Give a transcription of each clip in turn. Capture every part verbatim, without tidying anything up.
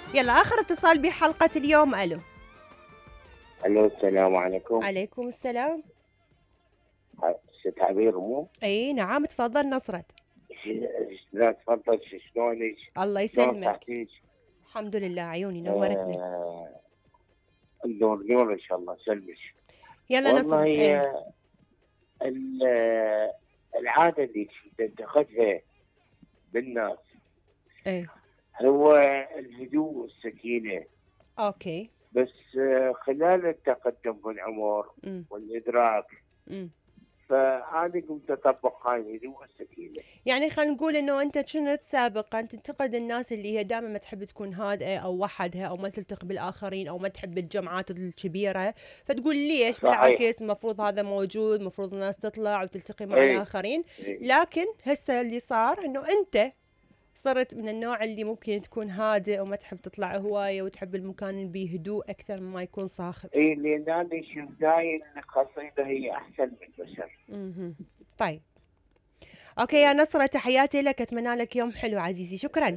يلا آخر اتصال بحلقة اليوم. ألو. الو، السلام عليكم. عليكم السلام. ست عبير مو؟ اي نعم، تفضل نصرت. ش- لا تفضل، ش- شلونك؟ الله شلون يسلمك. صحتك؟ الحمد لله، عيوني نورتني. آه، النور نور ان شاء الله، سلمك. يلا والله نصرت. ايه. آه، ال- آه، العاده اللي تنتقدها بالناس ايه. هو الهدوء والسكينه. اوكي. بس آه، خلال التقدم بالعمر امم والادراك، امم فانا قمت اطبق هاي الهدوء والسكينه. يعني خلينا نقول انه انت كنت سابقا تنتقد الناس اللي هي دائما ما تحب تكون هادئه او وحدها او ما تلتقي بالاخرين او ما تحب الجمعات الكبيره، فتقول ليش؟ صحيح. بالعكس، المفروض هذا موجود، المفروض الناس تطلع وتلتقي مع اي. الاخرين. إي. لكن هسه اللي صار انه انت صرت من النوع اللي ممكن تكون هادئ وما تحب تطلع هوايه وتحب المكان اللي بيه هدوء اكثر مما يكون صاخب. اي، لان انا اشوف دايم ان القصيده هي احسن من البشر. مهم. طيب. اوكي يا نصرة، تحياتي لك، اتمنى لك يوم حلو عزيزي، شكرا.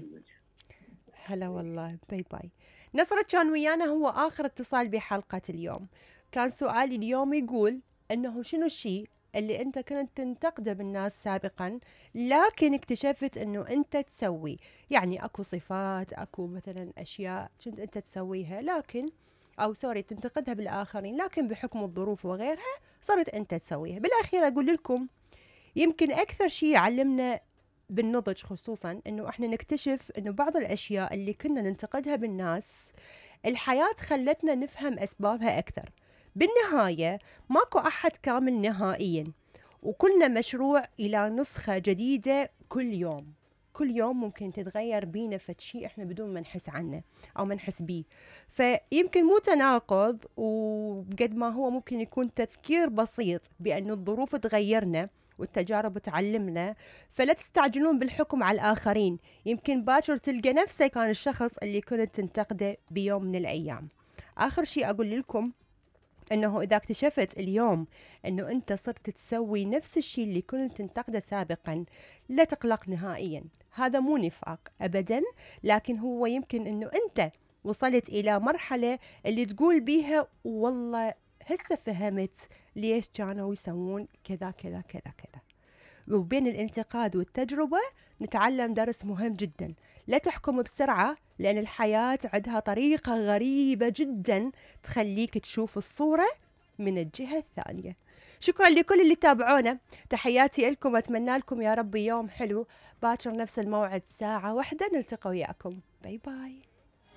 هلا والله، باي باي. نصرة كان ويانا، هو آخر اتصال بحلقة اليوم. كان سؤالي اليوم يقول أنه شنو الشيء اللي أنت كنت تنتقده بالناس سابقا لكن اكتشفت أنه أنت تسوي، يعني أكو صفات، أكو مثلا أشياء كنت أنت تسويها لكن، أو سوري تنتقدها بالآخرين لكن بحكم الظروف وغيرها صرت أنت تسويها. بالأخير أقول لكم يمكن أكثر شيء يعلمنا بالنضج خصوصا انه احنا نكتشف انه بعض الاشياء اللي كنا ننتقدها بالناس الحياة خلتنا نفهم اسبابها اكثر. بالنهاية ماكو احد كامل نهائيا، وكلنا مشروع الى نسخة جديدة كل يوم. كل يوم ممكن تتغير بينا فد شيء احنا بدون ما نحس عنه او ما نحس بيه. فيمكن مو تناقض، وقد ما هو ممكن يكون تذكير بسيط بأن الظروف تغيرنا والتجارب تعلمنا. فلا تستعجلون بالحكم على الآخرين، يمكن باكر تلقى نفسك كان الشخص اللي كنت تنتقده بيوم من الأيام. آخر شيء أقول لكم أنه إذا اكتشفت اليوم أنه أنت صرت تسوي نفس الشيء اللي كنت تنتقده سابقا، لا تقلق نهائيا، هذا مو نفاق أبدا، لكن هو يمكن أنه أنت وصلت إلى مرحلة اللي تقول بيها والله هسه فهمت ليش كانوا يسوون كذا كذا كذا كذا. وبين الانتقاد والتجربة نتعلم درس مهم جدا. لا تحكم بسرعة، لأن الحياة عندها طريقة غريبة جدا تخليك تشوف الصورة من الجهة الثانية. شكرا لكل اللي تابعونا، تحياتي لكم، أتمنى لكم يا رب يوم حلو. باكر نفس الموعد ساعة واحدة نلتقي وياكم. باي باي.